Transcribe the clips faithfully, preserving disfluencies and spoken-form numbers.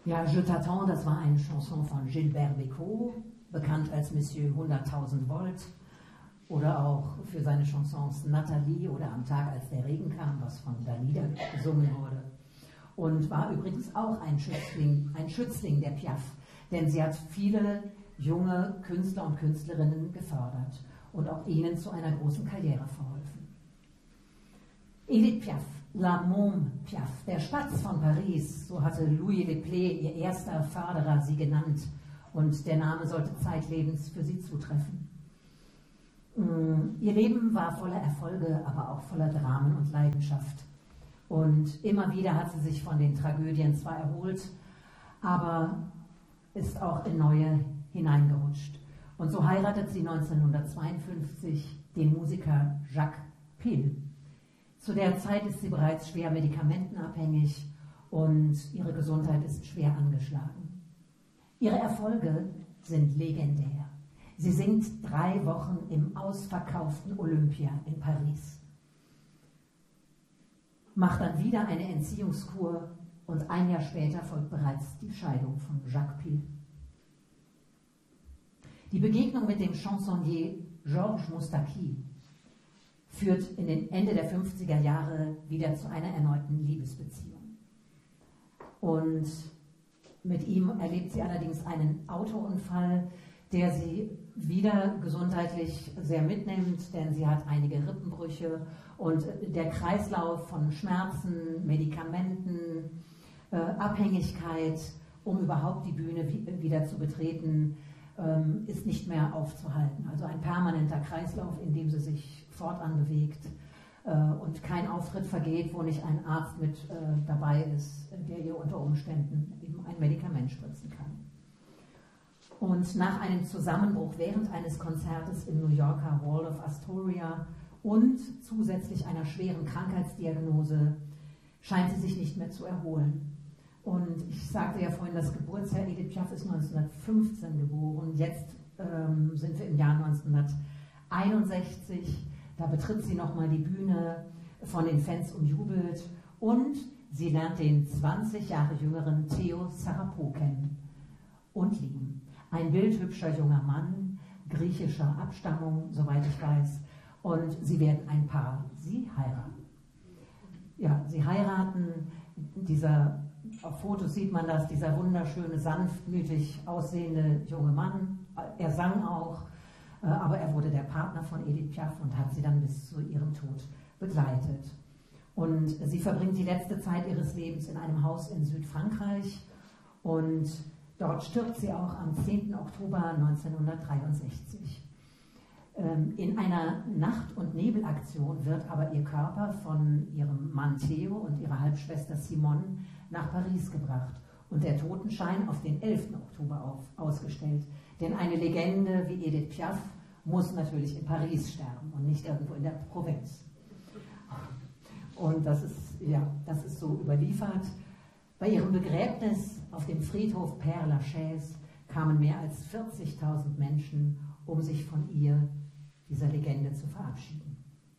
Ja, Je t'attends, das war eine Chanson von Gilbert Bécaud, bekannt als Monsieur hunderttausend Volt, oder auch für seine Chansons Nathalie oder Am Tag, als der Regen kam, was von Dalida gesungen wurde. Und war übrigens auch ein Schützling, ein Schützling der Piaf, denn sie hat viele junge Künstler und Künstlerinnen gefördert und auch ihnen zu einer großen Karriere verholfen. Edith Piaf, La Môme Piaf, der Spatz von Paris, so hatte Louis Leplé, ihr erster Förderer, sie genannt, und der Name sollte zeitlebens für sie zutreffen. Ihr Leben war voller Erfolge, aber auch voller Dramen und Leidenschaft. Und immer wieder hat sie sich von den Tragödien zwar erholt, aber ist auch in neue hineingerutscht. Und so heiratet sie neunzehnhundertzweiundfünfzig den Musiker Jacques Pil. Zu der Zeit ist sie bereits schwer medikamentenabhängig und ihre Gesundheit ist schwer angeschlagen. Ihre Erfolge sind legendär. Sie singt drei Wochen im ausverkauften Olympia in Paris, macht dann wieder eine Entziehungskur und ein Jahr später folgt bereits die Scheidung von Jacques Pil. Die Begegnung mit dem Chansonnier Georges Moustaki führt in den Ende der fünfziger Jahre wieder zu einer erneuten Liebesbeziehung. Und mit ihm erlebt sie allerdings einen Autounfall, der sie wieder gesundheitlich sehr mitnimmt, denn sie hat einige Rippenbrüche und der Kreislauf von Schmerzen, Medikamenten, äh, Abhängigkeit, um überhaupt die Bühne wieder zu betreten, ähm, ist nicht mehr aufzuhalten. Also ein permanenter Kreislauf, in dem sie sich fortan bewegt äh, und kein Auftritt vergeht, wo nicht ein Arzt mit äh, dabei ist, der ihr unter Umständen eben ein Medikament spritzen kann. Und nach einem Zusammenbruch während eines Konzertes im New Yorker Wall of Astoria und zusätzlich einer schweren Krankheitsdiagnose scheint sie sich nicht mehr zu erholen. Und ich sagte ja vorhin, das Geburtsjahr Edith Piaf ist neunzehnhundertfünfzehn geboren. Jetzt ähm, sind wir im Jahr neunzehnhunderteinundsechzig. Da betritt sie nochmal die Bühne, von den Fans umjubelt, und sie lernt den zwanzig Jahre jüngeren Theo Sarapo kennen und lieben. Ein bildhübscher junger Mann, griechischer Abstammung, soweit ich weiß, und sie werden ein Paar. Sie heiraten. Ja, sie heiraten. Dieser, auf Fotos sieht man das, dieser wunderschöne, sanftmütig aussehende junge Mann. Er sang auch, aber er wurde der Partner von Edith Piaf und hat sie dann bis zu ihrem Tod begleitet. Und sie verbringt die letzte Zeit ihres Lebens in einem Haus in Südfrankreich, und dort stirbt sie auch am zehnten Oktober neunzehnhundertdreiundsechzig. In einer Nacht- und Nebelaktion wird aber ihr Körper von ihrem Mann Theo und ihrer Halbschwester Simone nach Paris gebracht und der Totenschein auf den elften Oktober auf, ausgestellt. Denn eine Legende wie Edith Piaf muss natürlich in Paris sterben und nicht irgendwo in der Provinz. Und das ist, ja, das ist so überliefert. Bei ihrem Begräbnis auf dem Friedhof Père Lachaise kamen mehr als vierzigtausend Menschen, um sich von ihr, dieser Legende, zu verabschieden.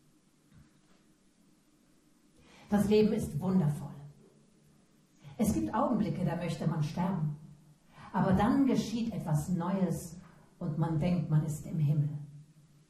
Das Leben ist wundervoll. Es gibt Augenblicke, da möchte man sterben. Aber dann geschieht etwas Neues und man denkt, man ist im Himmel.